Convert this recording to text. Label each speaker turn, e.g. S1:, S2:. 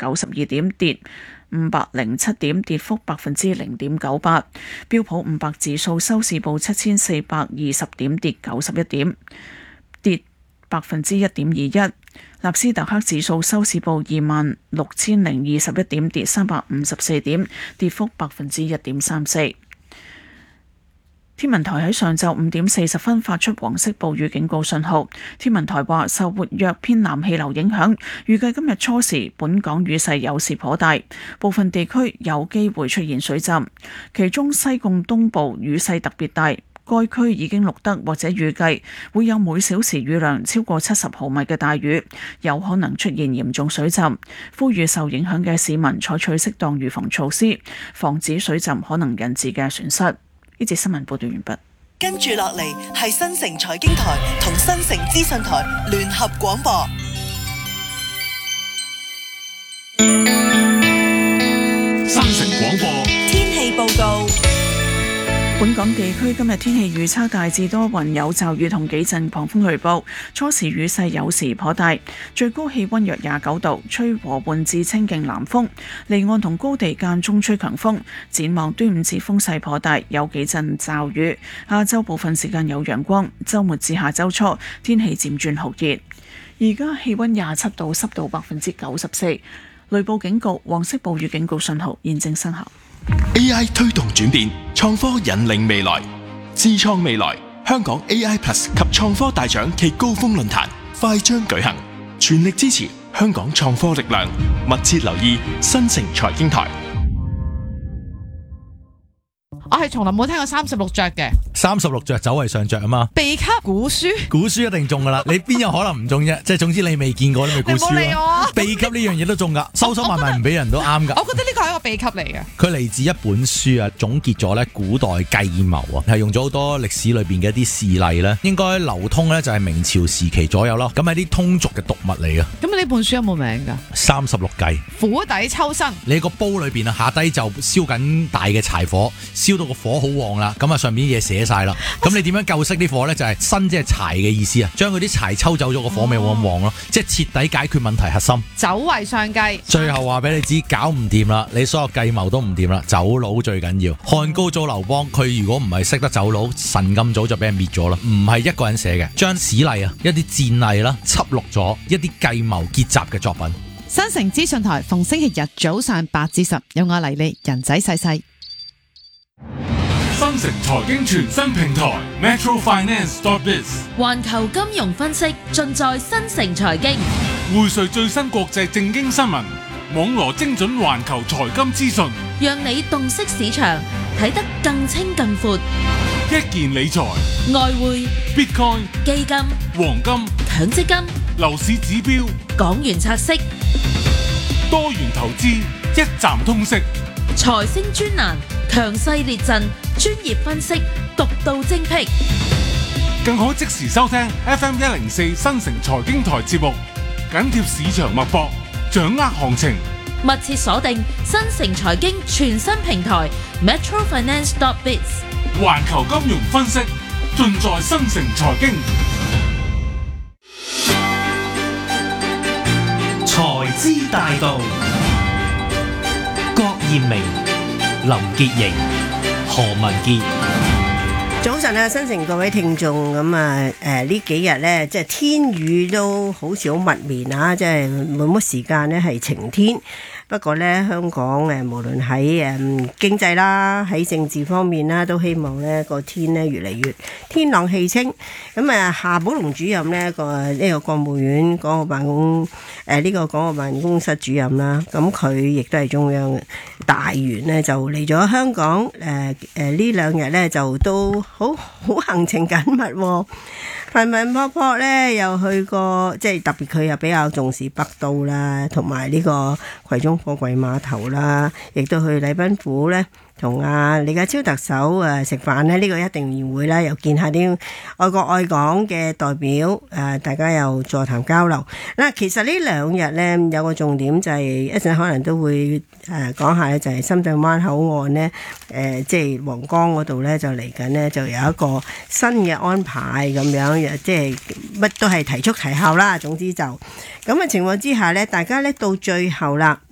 S1: 92點，跌507點，跌幅0.98%。標普500指數收市報7420點，跌91點，跌1.21%。納斯達克指數收市報26,021點，跌354點，跌幅1.34%。天文台喺上晝5點40分發出黃色暴雨警告信號。天文台話，受活躍偏南氣流影響，預計今日初時本港雨勢有時頗大，部分地區有機會出現水浸，其中西貢東部雨勢特別大，該區已經錄得或者預計會有每小時雨量超過70毫米嘅大雨，有可能出現嚴重水浸。呼籲受影響嘅市民採取適當預防措施，防止水浸可能引致嘅損失。呢節新聞報道完畢。
S2: 跟住落嚟係新城財經台同新城資訊台聯合廣播。
S3: 新城廣播
S2: 天氣報告。
S1: 本港地區今日天氣預測大致多雲有驟雨同幾陣狂風雷暴，初時雨勢有時頗大，最高氣溫約29度，吹和緩至清勁南風，離岸同高地間中吹強風。展望端午節風勢頗大，有幾陣驟雨，下週部分時間有陽光，週末至下週初天氣漸轉酷熱。而家氣溫27度，濕度94%，雷暴警告、黃色暴雨警告信號現正生效。
S3: AI 推動轉變，創科引領未來，智創未來。香港 AI Plus 及創科大獎暨高峰論壇快將舉行，全力支持香港創科力量，密切留意新城財經台。
S4: 我係從來冇聽過36着嘅
S5: 36着走為上着啊嘛，
S4: 秘笈古書
S5: 一定中噶啦，你邊有可能唔中啫？即係總之你未見過你咪估書咯。秘笈呢樣嘢都中噶，收收埋埋唔俾人都啱噶。
S4: 我覺得呢個係一個秘笈嚟嘅。
S5: 佢嚟自一本書啊，總結咗咧古代計謀啊，係用咗好多歷史裏邊嘅一啲事例咧，應該流通咧就係明朝時期左右咯。咁係啲通俗嘅讀物嚟嘅。
S4: 咁呢本書有冇名噶
S5: ？36計，
S4: 釜底抽薪。
S5: 你個煲裏邊啊，下低就燒緊大嘅柴火，燒到個火好旺啦，咁啊上面啲嘢寫晒啦。咁你點樣救熄啲火呢？就係薪即係柴嘅意思啊，將嗰啲柴抽走咗，個火咪冇咁旺咯，即係徹底解決問題核心。
S4: 走為上計。最
S5: 後話俾你知，搞唔掂啦，你所有計謀都唔掂啦，走佬最緊要。漢高祖劉邦，佢如果唔係識得走佬，神咁早就俾人滅咗啦。唔係一個人寫嘅，將史例啊，一啲戰例啦，輯錄咗一啲計謀結集嘅作品。
S4: 新城資訊台逢星期日早上8至10，有我黎利人仔細細。
S6: 新城財經全新平台 metrofinance.biz，
S7: 環球金融分析盡在新城財經，
S6: 匯萃最新國際政經新聞，網羅精準環球財金資訊，
S7: 讓你洞悉市場，睇得更清更闊。
S6: 一件理財、
S7: 外匯、
S6: Bitcoin、
S7: 基金、
S6: 黃金、
S7: 強積金、
S6: 樓市指標、
S7: 港元拆息、
S6: 多元投資，一站通識。
S7: 財星專欄，強勢列陣，專業分析，獨到精闢，
S6: 更可即時收聽 FM104 新城財經台節目，緊貼市場脈搏，掌握行情，
S7: 密切鎖定新城財經全新平台 metrofinance.biz，
S6: 環球金融分析盡在新城財經。
S8: 財資大道，郭艷明、林潔瑩、何文傑。
S9: 早晨啊，新城各位聽眾，咁呢幾日呢，即係天雨都好似好密綿啊，即係冇乜時間呢係晴天。不過呢，香港無論喺經濟啦，喺政治方面啦，都希望呢個天呢越嚟越天朗氣清。咁夏寶龍主任呢呢個國務院港澳辦公呢個港澳辦公室主任啦，咁佢亦都係中央大員呢，就嚟咗香港。呢兩日呢，就都好行程緊密喎。頻頻撲撲咧，又去過，即係特別佢又比較重視北都啦，同埋呢個葵涌貨櫃碼頭啦，亦都去禮賓府咧，同李家超特首食飯咧，呢個一定會啦，又見下啲愛國愛港嘅代表，大家又座談交流。嗱，其實呢兩日咧有個重點就係一陣可能都會講下咧，就係深圳灣口岸咧，即係皇崗嗰度咧就嚟緊咧就有一個新嘅安排咁樣。即係乜都係提速提效啦，總之就咁嘅情況之下呢，大家呢到最後啦。